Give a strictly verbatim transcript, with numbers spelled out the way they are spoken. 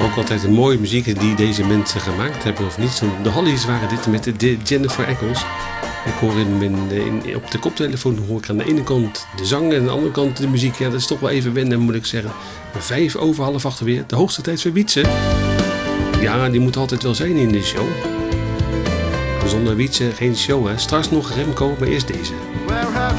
ook altijd een mooie muziek die deze mensen gemaakt hebben of niet. De Hollies waren dit met de Jennifer Eccles. Ik hoor in, in, in, op de koptelefoon hoor ik aan de ene kant de zang en aan de andere kant de muziek. Ja, dat is toch wel even wennen, moet ik zeggen. Vijf over half acht weer. De hoogste tijd voor Wietse. Ja, die moet altijd wel zijn in de show. Zonder Wietse geen show, hè. Straks nog Remco, maar eerst deze.